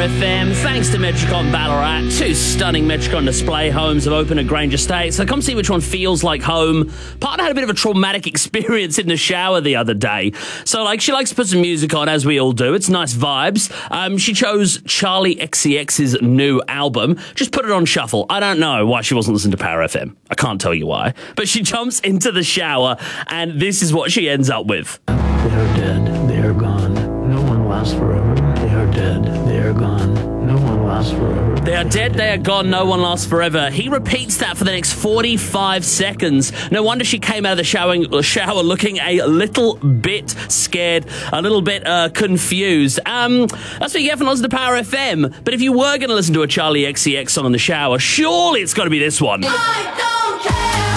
FM. Thanks to Metricon Ballarat. Two stunning Metricon display homes have opened at Grange Estate. So come see which one feels like home. Partner had a bit of a traumatic experience in the shower the other day. So, she likes to put some music on, as we all do. It's nice vibes. She chose Charlie XCX's new album. Just put it on shuffle. I don't know why she wasn't listening to Power FM. I can't tell you why. But she jumps into the shower, and this is what she ends up with. They are dead. They are gone. No one lasts forever. They are dead. They are gone. No one lasts forever. They are dead, they are gone, no one lasts forever. He repeats that for the next 45 seconds. No wonder she came out of the shower looking a little bit scared, a little bit confused. That's what you get for listening to Power FM. But if you were going to listen to a Charlie XCX song in the shower, surely it's got to be this one. I don't care.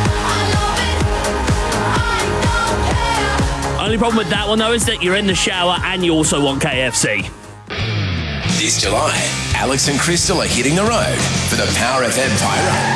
I love it. I don't care. Only problem with that one, though, is that you're in the shower and you also want KFC. This July, Alex and Crystal are hitting the road for the Power FM Pie Run.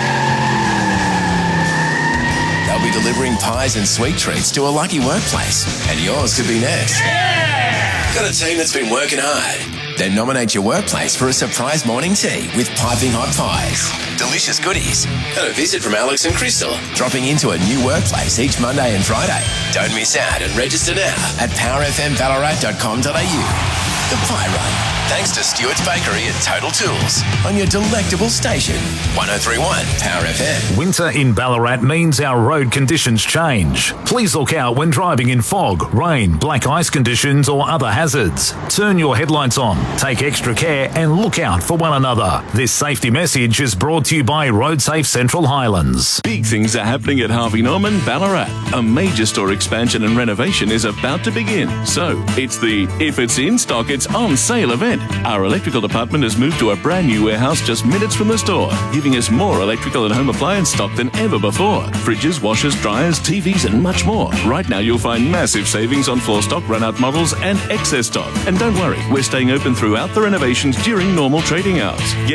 They'll be delivering pies and sweet treats to a lucky workplace, and yours could be next. Yeah! Got a team that's been working hard? Then nominate your workplace for a surprise morning tea with piping hot pies, delicious goodies, and a visit from Alex and Crystal, dropping into a new workplace each Monday and Friday. Don't miss out and register now at powerfmballarat.com.au. The Pie Run, thanks to Stewart's Bakery and Total Tools on your delectable station, 103.1 Power FM. Winter in Ballarat means our road conditions change. Please look out when driving in fog, rain, black ice conditions or other hazards. Turn your headlights on, take extra care and look out for one another. This safety message is brought to you by RoadSafe Central Highlands. Big things are happening at Harvey Norman, Ballarat. A major store expansion and renovation is about to begin. So, it's the If It's In Stock, It's On Sale event. Our electrical department has moved to a brand new warehouse just minutes from the store, giving us more electrical and home appliance stock than ever before. Fridges, washers, dryers, TVs and much more. Right now you'll find massive savings on floor stock, run-out models and excess stock. And don't worry, we're staying open throughout the renovations during normal trading hours.